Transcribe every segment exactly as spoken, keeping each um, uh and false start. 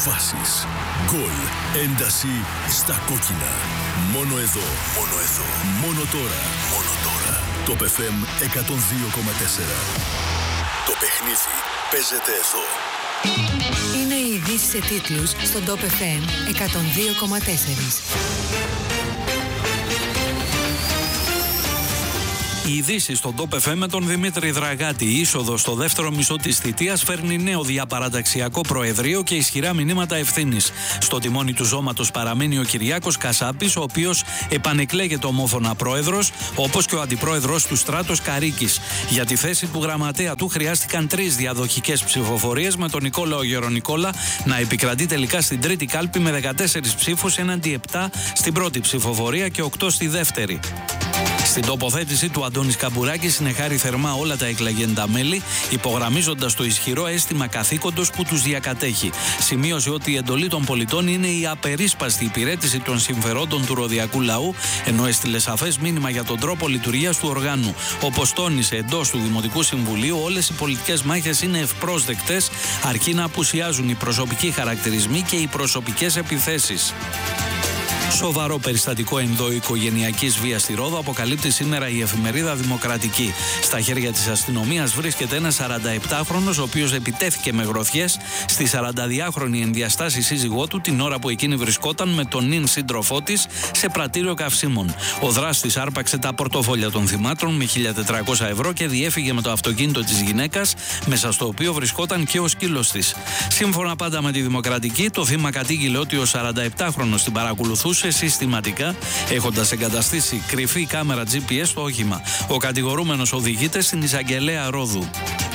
Φάσεις, γκολ, ένταση στα κόκκινα. Μόνο εδώ, μόνο εδώ, μόνο τώρα, μόνο τώρα. Top εφ εμ εκατόν δύο κόμμα τέσσερα. Το παιχνίδι παίζεται εδώ. Είναι οι ειδήσεις σε τίτλους στον Top εφ εμ εκατόν δύο κόμμα τέσσερα. Οι ειδήσεις στον Top εφ εμ με τον Δημήτρη Δραγάτη. Η είσοδο στο δεύτερο μισό της θητείας φέρνει νέο διαπαραταξιακό προεδρείο και ισχυρά μηνύματα ευθύνης. Στο τιμόνι του ζώματος παραμένει ο Κυριάκος Κασάπης, ο οποίος επανεκλέγεται ομόφωνα πρόεδρος, όπως και ο αντιπρόεδρος του Στράτος Καρίκης. Για τη θέση του γραμματέα του χρειάστηκαν τρεις διαδοχικές ψηφοφορίες, με τον Νικόλαο Γερονικόλα να επικρατεί τελικά στην τρίτη κάλπη με δεκατέσσερις ψήφους έναντι επτά στην πρώτη ψηφοφορία και οκτώ στη δεύτερη. Στην τοποθέτηση του, Αντώνης Καμπουράκης συνεχάρει θερμά όλα τα εκλεγέντα μέλη, υπογραμμίζοντας το ισχυρό αίσθημα καθήκοντος που τους διακατέχει. Σημείωσε ότι η εντολή των πολιτών είναι η απερίσπαστη υπηρέτηση των συμφερόντων του ροδιακού λαού, ενώ έστειλε σαφές μήνυμα για τον τρόπο λειτουργίας του οργάνου. Όπως τόνισε εντός του Δημοτικού Συμβουλίου, όλες οι πολιτικές μάχες είναι ευπρόσδεκτες, αρκεί να απουσιάζουν οι προσωπικοί χαρακτηρισμοί και οι προσωπικές επιθέσεις. Σοβαρό περιστατικό ενδοοικογενειακής βίας στη Ρόδο αποκαλύπτει σήμερα η εφημερίδα Δημοκρατική. Στα χέρια της αστυνομίας βρίσκεται ένας σαρανταεπτάχρονος, ο οποίος επιτέθηκε με γροθιές στη σαρανταδυάχρονη ενδιαστάση σύζυγό του την ώρα που εκείνη βρισκόταν με τον νυν σύντροφό της σε πρατήριο καυσίμων. Ο δράστης άρπαξε τα πορτοφόλια των θυμάτων με χίλια τετρακόσια ευρώ και διέφυγε με το αυτοκίνητο της γυναίκας, μέσα στο οποίο βρισκόταν και ο σκύλος της. Σύμφωνα πάντα με τη Δημοκρατική, το θύμα κατήγγειλε ότι ο σαρανταεπτάχρονος την παρακολουθούσε συστηματικά, έχοντας εγκαταστήσει κρυφή κάμερα τζι πι ες στο όχημα. Ο κατηγορούμενος οδηγείται στην εισαγγελέα Ρόδου.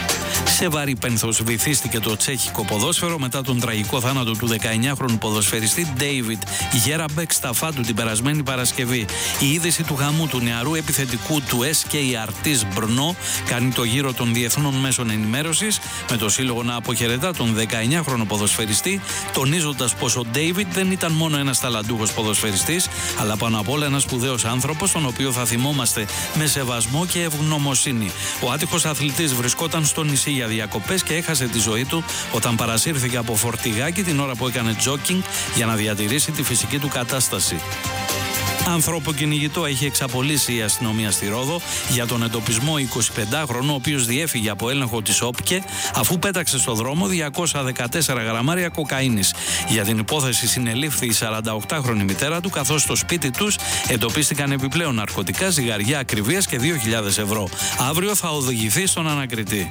Σε βαρύ πένθος βυθίστηκε το τσέχικο ποδόσφαιρο μετά τον τραγικό θάνατο του δεκαεννιάχρονου ποδοσφαιριστή Ντέιβιντ Γέραμπεκ στα Φάντου την περασμένη Παρασκευή. Η είδηση του γαμού του νεαρού επιθετικού του ες κέι Αρτής Μπρνό κάνει το γύρο των διεθνών μέσων ενημέρωσης, με το σύλλογο να αποχαιρετά τον δεκαεννιάχρονο ποδοσφαιριστή, τονίζοντας πως ο Ντέιβιντ δεν ήταν μόνο ένας ταλαντούχος ποδοσφαιριστής, αλλά πάνω απ' όλα ένας σπουδαίος άνθρωπος, τον οποίο θα θυμόμαστε με σεβασμό και ευγνωμοσύνη. Ο άτυχος αθλητής βρισκόταν στο νησί για διακοπές και έχασε τη ζωή του όταν παρασύρθηκε από φορτηγάκι την ώρα που έκανε τζόκινγκ για να διατηρήσει τη φυσική του κατάσταση. Ανθρωποκυνηγητό έχει εξαπολύσει η αστυνομία στη Ρόδο για τον εντοπισμό εικοσιπεντάχρονου, ο οποίος διέφυγε από έλεγχο της ΟΠΚΕ αφού πέταξε στο δρόμο διακόσια δεκατέσσερα γραμμάρια κοκαίνης. Για την υπόθεση συνελήφθη η σαρανταοκτάχρονη μητέρα του, καθώς στο σπίτι τους εντοπίστηκαν επιπλέον ναρκωτικά, ζυγαριά ακριβίας και δύο χιλιάδες ευρώ. Αύριο θα οδηγηθεί στον ανακριτή.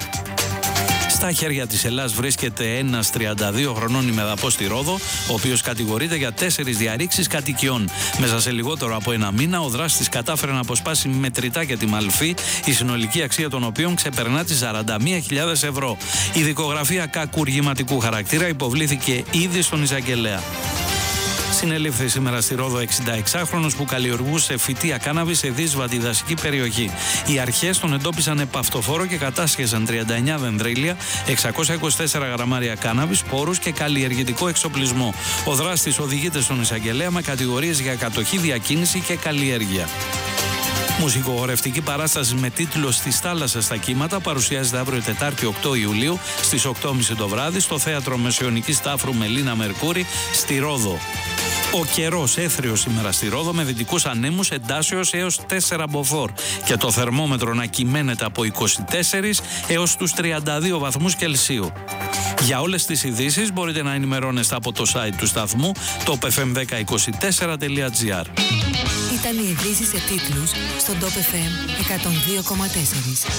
Στα χέρια της Ελλάς βρίσκεται ένας τριάντα δύο χρονών ημεδαπός στη Ρόδο, ο οποίος κατηγορείται για τέσσερις διαρρήξεις κατοικιών. Μέσα σε λιγότερο από ένα μήνα, ο δράστης κατάφερε να αποσπάσει μετρητά και τη μαλφή, η συνολική αξία των οποίων ξεπερνά τις σαράντα μία χιλιάδες ευρώ. Η δικογραφία κακουργηματικού χαρακτήρα υποβλήθηκε ήδη στον εισαγγελέα. Συνελήφθη σήμερα στη Ρόδο εξηνταεξάχρονος που καλλιεργούσε φυτεία κάναβη σε δύσβατη δασική περιοχή. Οι αρχές τον εντόπισαν επαυτοφόρο και κατάσχεσαν τριάντα εννέα δενδρίλια, εξακόσια είκοσι τέσσερα γραμμάρια κάναβη, σπόρους και καλλιεργητικό εξοπλισμό. Ο δράστης οδηγείται στον εισαγγελέα με κατηγορίες για κατοχή, διακίνηση και καλλιέργεια. Μουσικογορευτική παράσταση με τίτλο «Στις θάλασσες στα κύματα» παρουσιάζεται αύριο Τετάρτη οκτώ Ιουλίου στις οκτώ και μισή το βράδυ στο Θέατρο Μεσαιωνικής Τάφρου Μελίνα Μερκούρη στη Ρόδο. Ο καιρός έθριος σήμερα στη Ρόδο με δυτικούς ανέμους εντάσεως έως τέσσερα μποφόρ και το θερμόμετρο να κυμαίνεται από είκοσι τέσσερα έως τους τριάντα δύο βαθμούς Κελσίου. Για όλες τις ειδήσεις μπορείτε να ενημερώνεστε από το site του σταθμού top f m δέκα είκοσι τέσσερα τελεία gr. Ήταν οι ειδήσεις σε τίτλους στον Top εφ εμ εκατόν δύο κόμμα τέσσερα.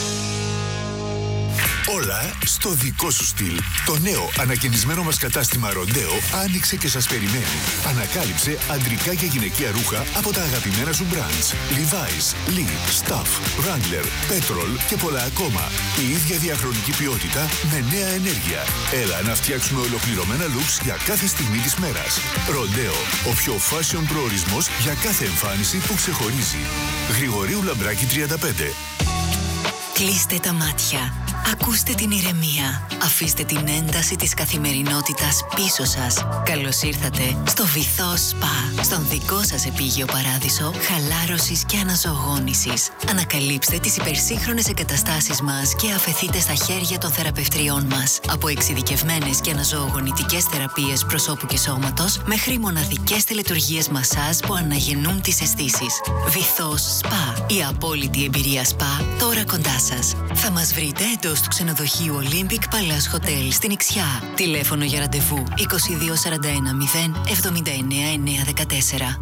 Όλα στο δικό σου στυλ. Το νέο ανακαινισμένο μας κατάστημα Ροντέο άνοιξε και σας περιμένει. Ανακάλυψε αντρικά και γυναικεία ρούχα από τα αγαπημένα σου brands. Levi's, Lee, Stuff, Wrangler, Petrol και πολλά ακόμα. Η ίδια διαχρονική ποιότητα με νέα ενέργεια. Έλα να φτιάξουμε ολοκληρωμένα looks για κάθε στιγμή της μέρας. Ροντέο, ο πιο fashion προορισμός για κάθε εμφάνιση που ξεχωρίζει. Γρηγορίου Λαμπράκη τριάντα πέντε. Κλείστε τα μάτια. Ακούστε την ηρεμία. Αφήστε την ένταση της καθημερινότητας πίσω σας. Καλώς ήρθατε στο Βυθό Σπα, στον δικό σας επίγειο παράδεισο χαλάρωσης και αναζωογόνησης. Ανακαλύψτε τις υπερσύγχρονες εγκαταστάσεις μας και αφεθείτε στα χέρια των θεραπευτριών μας. Από εξειδικευμένες και αναζωογονητικές θεραπείες προσώπου και σώματος μέχρι μοναδικές τελετουργίες μασάζ που αναγεννούν τις αισθήσεις. Βυθός Σπα, η απόλυτη εμπειρία σπα τώρα κοντά σας. Θα μας βρείτε εντός του ξενοδοχείου Olympic Palace Hotel στην Ιξιά. Τηλέφωνο για ραντεβού είκοσι δύο σαράντα ένα μηδέν εβδομήντα εννέα εννιακόσια δεκατέσσερα.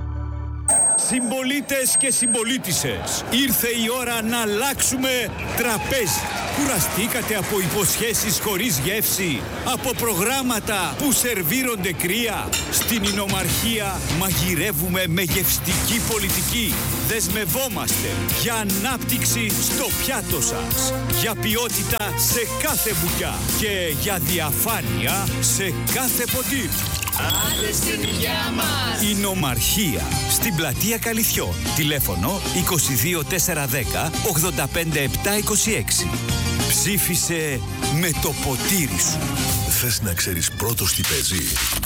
Συμπολίτες και συμπολίτισσες, ήρθε η ώρα να αλλάξουμε τραπέζι. Κουραστήκατε από υποσχέσεις χωρίς γεύση, από προγράμματα που σερβίρονται κρύα? Στην Ινομαρχία μαγειρεύουμε με γευστική πολιτική. Δεσμευόμαστε για ανάπτυξη στο πιάτο σας, για ποιότητα σε κάθε μπουκιά και για διαφάνεια σε κάθε ποτήρι. Άντε στην υγειά μας! Ινομαρχία, στην πλατεία Καλυθιών. Τηλέφωνο είκοσι δύο τετρακόσια δέκα ογδόντα πέντε επτακόσια είκοσι έξι. Ψήφισε με το ποτήρι σου. Θες να ξέρεις πρώτος τι παίζει?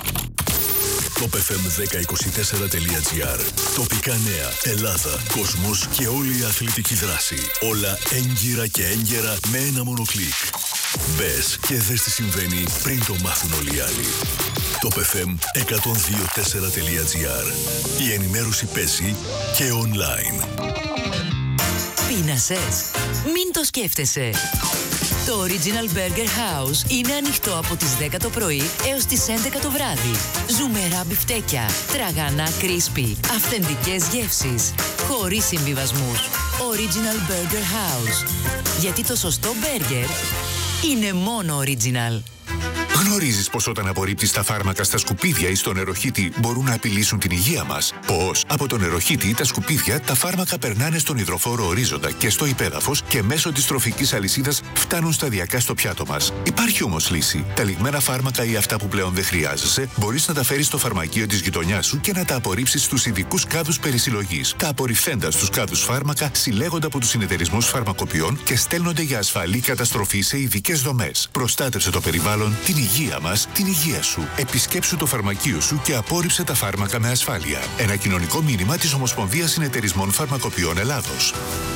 Top εφ εμ δέκα είκοσι τέσσερα τελεία τζι άρ. Τοπικά νέα, Ελλάδα, κόσμος και όλη η αθλητική δράση. Όλα έγκυρα και έγκαιρα με ένα μόνο κλικ. Μπες και δες τι συμβαίνει πριν το μάθουν όλοι οι άλλοι. Top εφ εμ εκατόν δύο τέσσερα τελεία τζι άρ. Η ενημέρωση παίζει και online. Πείνασες? Μην το σκέφτεσαι. Το Original Burger House είναι ανοιχτό από τις δέκα το πρωί έως τις έντεκα το βράδυ. Ζουμερά μπιφτέκια, τραγανά crispy, αυθεντικές γεύσεις, χωρίς συμβιβασμούς. Original Burger House. Γιατί το σωστό μπέργκερ είναι μόνο original. Γνωρίζεις πως όταν απορρίπτεις τα φάρμακα στα σκουπίδια ή στο νεροχύτη μπορούν να απειλήσουν την υγεία μας? Πως από το νεροχύτη ή τα σκουπίδια τα φάρμακα περνάνε στον υδροφόρο ορίζοντα και στο υπέδαφος και μέσω της τροφικής αλυσίδας φτάνουν σταδιακά στο πιάτο μας. Υπάρχει όμως λύση. Τα λιγμένα φάρμακα ή αυτά που πλέον δεν χρειάζεσαι μπορείς να τα φέρεις στο φαρμακείο της γειτονιάς σου και να τα απορρίψεις στους ειδικούς κάδους περισυλλογής. Τα απορριφθέντα στους κάδους φάρμακα συλλέγονται από τους συνεταιρισμούς φαρμακοποιών και στέλνονται για ασφαλή καταστροφή σε ειδικές δομές. Προστάτευσε το περιβάλλον, την υγεία μας, την υγεία σου. Επισκέψου το φαρμακείο σου και απόρριψε τα φάρμακα με ασφάλεια. Ένα κοινωνικό μήνυμα της Ομοσπονδίας Συνεταιρισμών Φαρμακοποιών Ελλάδος.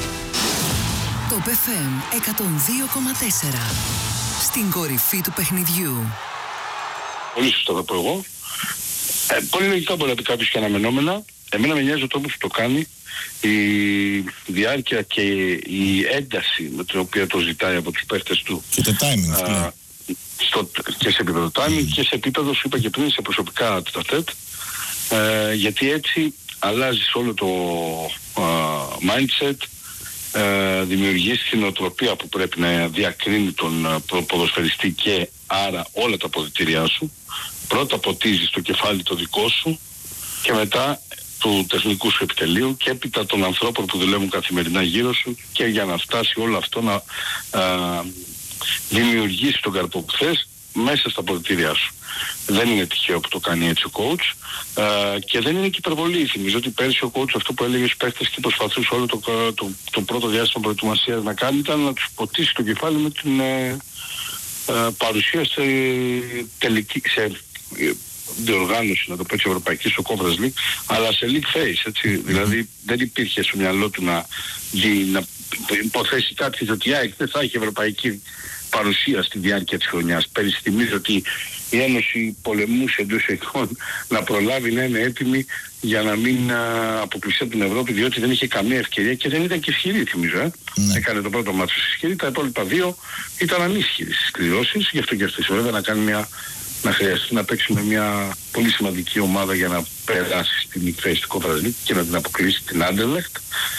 Top εφ εμ εκατόν δύο κόμμα τέσσερα. Στην κορυφή του παιχνιδιού. Πολύ σωστά θα πω εγώ. Ε, πολύ λογικά μπορεί να πει κάποιος και αναμενόμενα. Εμένα με νοιάζει ο τρόπος που το κάνει, η διάρκεια και η ένταση με την οποία το ζητάει από τους παίχτες του. Και το timing. Α, στο, και σε επίπεδο timing mm. και σε επίπεδο, σου είπα και πριν, σε προσωπικά τετατέτ, ε, γιατί έτσι αλλάζεις όλο το ε, mindset, ε, δημιουργείς την οτροπία που πρέπει να διακρίνει τον ε, ποδοσφαιριστή και άρα όλα τα αποδυτήριά σου. Πρώτα ποτίζεις το κεφάλι το δικό σου και μετά του τεχνικού σου επιτελείου και έπειτα των ανθρώπων που δουλεύουν καθημερινά γύρω σου, και για να φτάσει όλο αυτό να ε, δημιουργήσει τον καρπό που θες μέσα στα αποδυτήριά σου. Δεν είναι τυχαίο που το κάνει έτσι ο coach, ε, και δεν είναι και υπερβολή. Θυμίζω ότι πέρσι ο coach αυτό που έλεγε στους παίχτες και προσπαθούσε όλο το, το, το πρώτο διάστημα προετοιμασίας να κάνει ήταν να τους ποτίσει το κεφάλι με την ε, ε, παρουσία σε τελική, σε διοργάνωση, να το πω έτσι, ευρωπαϊκή στο Conference League, αλλά σε league phase, έτσι. Mm-hmm. Δηλαδή δεν υπήρχε στο μυαλό του να, να υποθέσει κάποιος ότι η ΑΕΚ δεν θα έχει ευρωπαϊκή παρουσία στη διάρκεια της χρονιάς. Πέρυσι θυμίζω ότι η Ένωση πολεμούσε εντός εικόν να προλάβει να είναι έτοιμη για να μην αποκλειστεί από την Ευρώπη, διότι δεν είχε καμία ευκαιρία και δεν ήταν και ισχυρή, θυμίζω. Ε. Mm. Έκανε το πρώτο μάτσο ισχυρή, τα υπόλοιπα δύο ήταν ανίσχυροι στις κληρώσεις, γι' αυτό και αυτή βέβαια να κάνει μια, να χρειαστεί να παίξει με μια πολύ σημαντική ομάδα για να περάσει στην εκθέση του Conference League και να την αποκλείσει την Anderlecht.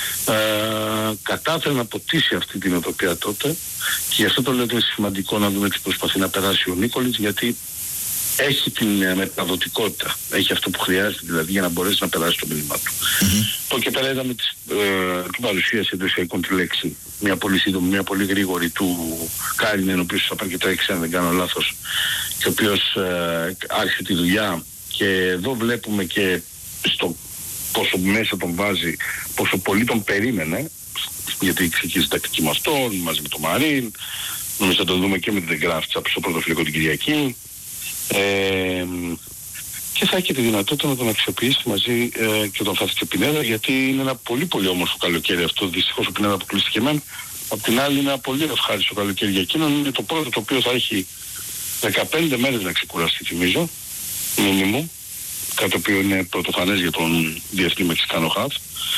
Ε, κατάφερε να ποτίσει αυτή την οτροπία τότε και γι' αυτό το λέω ότι είναι σημαντικό να δούμε τι προσπαθεί να περάσει ο Νίκολιτς, γιατί έχει την μεταδοτικότητα, έχει αυτό που χρειάζεται δηλαδή για να μπορέσει να περάσει το μήνυμα του. Mm-hmm. Το και πέρα είδαμε ε, την παρουσίαση εντός εισαγωγικών τη λέξη, μια πολύ σύντομη, μια πολύ γρήγορη του Κάρινεν, ο οποίος θα πάρει και τα έξι αν δεν κάνω λάθος, και ο οποίος ε, άρχισε τη δουλειά, και εδώ βλέπουμε και στο πόσο μέσα τον βάζει, πόσο πολύ τον περίμενε, γιατί ξεκίνησε τακτική με αυτόν, μαζί με τον Μαρίν, νομίζω θα το δούμε και με την Γκράφτσα στο πρώτο φιλικό την Κυριακή. Ε, και θα έχει τη δυνατότητα να τον αξιοποιήσει μαζί ε, και τον Φάση και Πινέδα, γιατί είναι ένα πολύ πολύ όμορφο καλοκαίρι αυτό. Δυστυχώς ο Πινέδα αποκλείστηκε μεν. Απ' την άλλη είναι ένα πολύ ευχάριστο καλοκαίρι για εκείνον. Είναι το πρώτο το οποίο θα έχει δεκαπέντε μέρες να ξεκουραστεί, θυμίζω, μήνυμου, κάτι το οποίο είναι πρωτοφανές για τον διεθνή Μεξικάνο χαφ.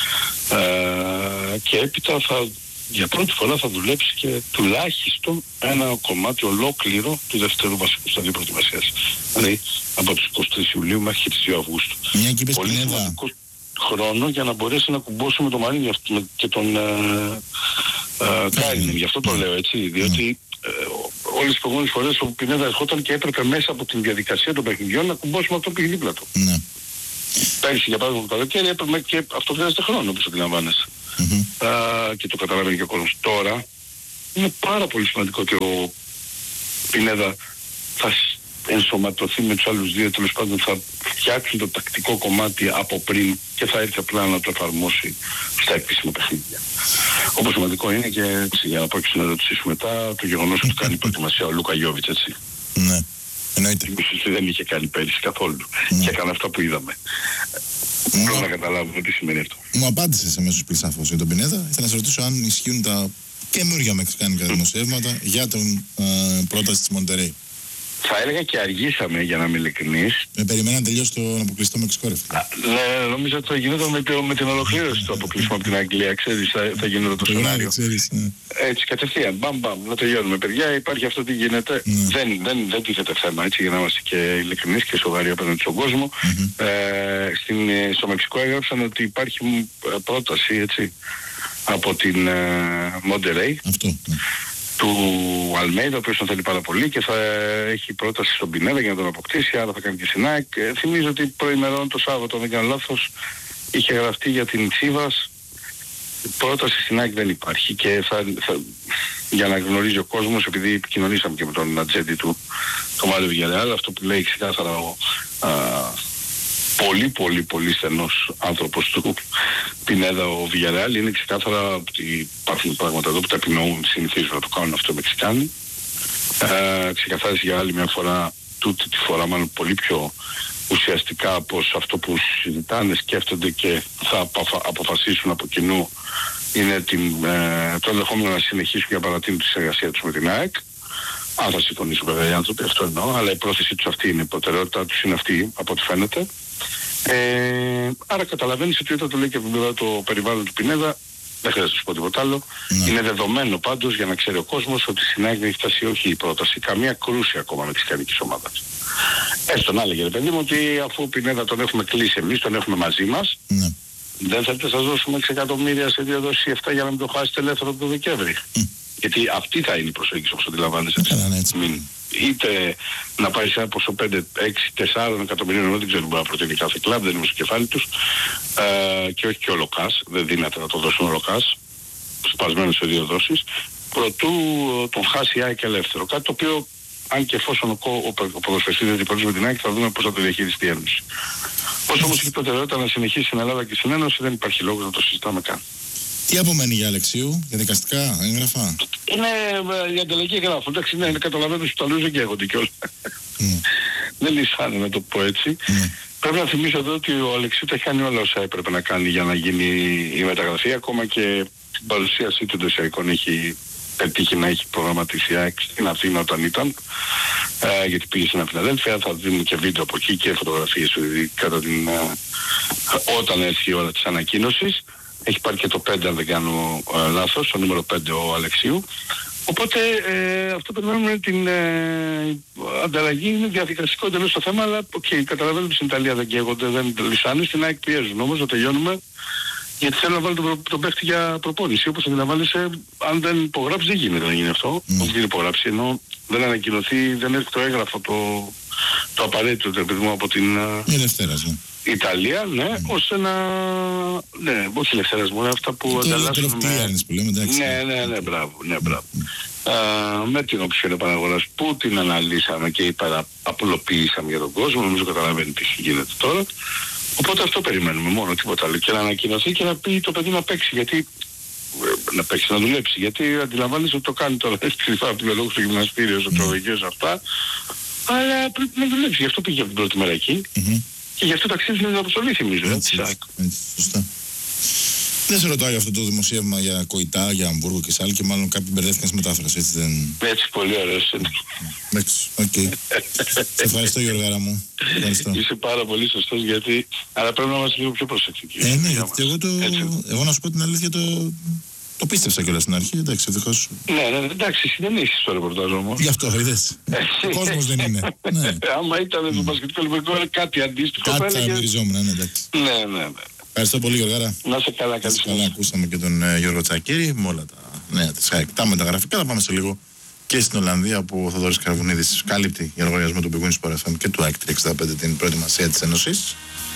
Ε, και έπειτα θα, για πρώτη φορά θα δουλέψει και τουλάχιστον ένα κομμάτι ολόκληρο του δεύτερου βασικού σταδίου προετοιμασίας. Δηλαδή από τους είκοσι τρεις Ιουλίου μέχρι τις δύο Αυγούστου. Μια και είπες πολύ Πινέδα. σημαντικό χρόνο για να μπορέσει να κουμπώσει με τον Μαρίνι και τον ε, ε, Κάινεν. Γι' αυτό το λέω έτσι, διότι ε, όλες τις προηγούμενες φορές ο Πινέδα ερχόταν και έπρεπε μέσα από την διαδικασία των παιχνιδιών να κουμπώσει με αυτό που είχε δίπλα του. Ναι. Πέρυσι για παράδειγμα το καλοκαίρι έπρεπε και αυτό χρειάζεται χρόνο, όπως αντιλαμβάνεσαι. Mm-hmm. Uh, και το καταλαβαίνει και ο κόσμος. Τώρα είναι πάρα πολύ σημαντικό ότι ο Πινέδα θα ενσωματωθεί με τους άλλους δύο, τέλος πάντων θα φτιάξουν το τακτικό κομμάτι από πριν και θα έρθει απλά να το εφαρμόσει στα επίσημα παιχνίδια. Όπως σημαντικό είναι και έτσι, για να πω και στην ερώτησή σου μετά, το γεγονός ότι κάνει προετοιμασία ο Λούκα Γιόβιτς, έτσι. Ναι, εννοείται. Δεν είχε κάνει πέρυσι καθόλου. Ναι. Και έκανε αυτά που είδαμε. Ναι. Πρέπει να καταλάβουμε τι σημαίνει αυτό. Μου απάντησες εμέσως πλήρως σαφώς για τον Πινέδα. Ήθελα να σε ρωτήσω αν ισχύουν τα καινούργια μεξικάνικα δημοσιεύματα για τον ε, πρόταση της Μοντερέι. Θα έλεγα και αργήσαμε, για να είμαι ειλικρινής. Με περιμέναν τελείως το αποκλειστό Μεξικό, ρε φίλε. Ναι, νομίζω ότι θα γινόταν με, το, με την ολοκλήρωση του αποκλεισμού από την Αγγλία. Ξέρεις, θα, θα γινόταν το σενάριο. Ξέρεις, ναι. Έτσι, κατευθείαν, μπαμ μπαμ, να τελειώνουμε. Παιδιά, υπάρχει αυτό τι γίνεται. Ναι. Δεν, δεν, δεν τίθεται θέμα, έτσι, για να είμαστε και ειλικρινείς και σοβαροί απέναντι στον κόσμο. Mm-hmm. Ε, στην, στο Μεξικό έγραψαν ότι υπάρχει πρόταση, έτσι, από την Monterrey. Αυτό, ναι. Του Αλμέιδα, ο οποίος τον θέλει πάρα πολύ και θα έχει πρόταση στον Πινέδα για να τον αποκτήσει, άρα θα κάνει και στην ΑΕΚ. Ε, θυμίζω ότι προημερών το Σάββατο, αν δεν κάνω λάθος, είχε γραφτεί για την Τσίβας. Πρόταση στην ΑΕΚ δεν υπάρχει και θα, θα, για να γνωρίζει ο κόσμος, επειδή επικοινωνήσαμε και με τον ατζέντη του, τον Μάριο Βιγιαρεάλ, αυτό που λέει ξεκάθαρα ο α, πολύ πολύ πολύ στενός άνθρωπος του Πινέδα ο Βιγιαρεάλ, είναι ξεκάθαρα ότι υπάρχουν πράγματα εδώ που τα επινοούν, συνηθίζουν να το κάνουν αυτό οι Μεξικάνοι. Ε, ξεκαθάρισε για άλλη μια φορά, τούτη τη φορά μάλλον πολύ πιο ουσιαστικά από αυτό που συζητάνε, σκέφτονται και θα αποφασίσουν από κοινού, είναι την, ε, το ενδεχόμενο να συνεχίσουν για παρατείνουν τη συνεργασία τους με την ΑΕΚ. Αν θα συμφωνήσουν βέβαια οι άνθρωποι, αυτό εννοώ, αλλά η πρόθεσή τους αυτή είναι, η προτεραιότητά τους είναι αυτή από ό,τι φαίνεται. Ε, άρα καταλαβαίνεις ότι όταν το λέει και βέβαια το περιβάλλον του Πινέδα, δεν χρειάζεται να σου πω τίποτα άλλο. Ναι. Είναι δεδομένο πάντως για να ξέρει ο κόσμος ότι στην ΑΕΚ δεν έχει φτάσει όχι η πρόταση, καμία κρούση ακόμα μεξικανικής ομάδας. Έστω να έλεγε ρε παιδί μου ότι αφού ο Πινέδα τον έχουμε κλείσει εμείς, τον έχουμε μαζί μας, ναι. δεν θέλετε να σας δώσουμε έξι εκατομμύρια σε δύο δόσεις επτά για να μην το χάσετε ελεύθερο το Δεκέμβρη. Mm. Γιατί αυτή θα είναι η προσέγγιση όπως αντιλαμβάνεσαι. Μην, είτε να πάει σε ένα ποσό πέντε, έξι, τέσσερα εκατομμυρίων, ενώ δεν ξέρω μπορεί να προτείνει κάθε κλαμπ, δεν είμαι στο κεφάλι τους, ε, και όχι και ολοκάς, δεν δύναται να το δώσουν ολοκάς, σπασμένο σε δύο δόσεις, προτού τον χάσει η ΑΕΚ ελεύθερο. Κάτι το οποίο, αν και εφόσον ο, ο, ο ποδοσφαιριστής δεν διπλώσει με την ΑΕΚ, θα δούμε πώς θα το διαχειριστεί η Ένωση. Όσο όμως η προτεραιότητα να συνεχίσει στην Ελλάδα και στην Ένωση, δεν υπάρχει λόγος να το συζητάμε καν. Τι απομένει για Αλεξίου, για δικαστικά έγγραφα? Είναι η ανταλλαγή εγγράφων. Εντάξει, ναι, καταλαβαίνω ότι τους Ιταλούς δεν καίγονται κιόλας. Mm. Δεν λυσάνε, να το πω έτσι. Mm. Πρέπει να θυμίσω εδώ ότι ο Αλεξίου τα έχει κάνει όλα όσα έπρεπε να κάνει για να γίνει η μεταγραφή. Ακόμα και την παρουσίασή του εντοσιακών έχει πετύχει να έχει προγραμματίσει στην Αθήνα όταν ήταν. Ε, γιατί πήγε στην Αφιναδέλφια. Θα δίνουν και βίντεο από εκεί και φωτογραφίες κατά την, ε, όταν έρθει η ώρα της ανακοίνωσης. Έχει πάρει και το πέντε, αν δεν κάνω ε, λάθος, το νούμερο πέντε ο Αλεξίου. Οπότε ε, αυτό περιμένουμε την ε, ανταλλαγή, είναι διαδικαστικό εντελώς το θέμα, αλλά okay, καταλαβαίνω ότι στην Ιταλία δεν καίγονται, δεν λυσάνε, στην ΑΕΚ πιέζουν όμως να τελειώνουμε, γιατί θέλουν να βάλουν τον, προ, τον παίχτη για προπόνηση. Όπως αντιλαμβάνεσαι, αν δεν υπογράψει δεν γίνεται να γίνει αυτό, mm. όχι δεν υπογράψει, ενώ δεν ανακοινωθεί, δεν έχει το έγγραφο το, το απαραίτητο το παιδί μου από την uh, Ιταλία, ναι, mm. ώστε να... Ναι, όχι ελευθερασμό, αυτά που ανταλλάσσουν με... που λέμε, εντάξει. Ναι, ναι, ναι, μπράβο, ναι, μπράβο. Mm. Α, με την όψη επαναγοράς που την αναλύσαμε και υπεραπολοποιήσαμε για τον κόσμο, νομίζω καταλαβαίνει τι γίνεται τώρα. Οπότε αυτό περιμένουμε μόνο, τίποτα άλλο. Και να ανακοινωθεί και να πει το παιδί να παίξει. Γιατί να παίξει, να δουλέψει. Γιατί αντιλαμβάνεσαι ότι το κάνει τώρα κρυφά πληρολόγου στο γυμναστήριο, στο προλογικές αυτά. Αλλά πρέπει να δουλέψει. Γι' αυτό πήγε από την πρώτη μέρα εκεί. Mm-hmm. Και γι' αυτό ταξίδι είναι αποστολή, θυμίζω. Έτσι, έτσι, έτσι, σωστά. Δεν σε ρωτάω για αυτό το δημοσίευμα για Κοϊτά, για Αμβούργο και Σάλ και μάλλον κάποιοι μπερδεύτηκαν στη μετάφραση, έτσι δεν... Έτσι, πολύ ωραίος είναι. Εντάξει, οκ. Σε ευχαριστώ Γιώργαρα μου. Ευχαριστώ. Είσαι πάρα πολύ σωστός γιατί... Αλλά πρέπει να είμαστε λίγο πιο προσεκτικοί. Ε, ναι, γιατί εγώ το... Εγώ να σου πω την αλήθεια το... Το πίστεψα κιόλας στην αρχή, εντάξει, ευτυχώς. Ναι, ναι, εντάξει, δεν είσαι στο ρεπορτάζ όμως. Γι' αυτό, είδες. Ο κόσμος δεν είναι. Ναι. Άμα ήταν το μπασκετικό λιμπερικό, κάτι αντίστοιχο. Κάτι θα μυριζόμουν, ναι, εντάξει. Ναι, ναι, ναι. Ευχαριστώ πολύ, Γιώργαρα. Να σε καλά, καλή καλά. Ακούσαμε και τον ε, Γιώργο Τσακίρη με όλα τα νέα της ΑΕΚ. Τα μεταγραφικά θα πάμε σε λίγο και στην Ολλανδία που ο Θοδωρής Καρβουνίδης κάλυπτει για λογαριασμό του Big Win Sport εφ εμ και του ΑΕΚ τριακόσια εξήντα πέντε την προετοιμασία της Ένωσης.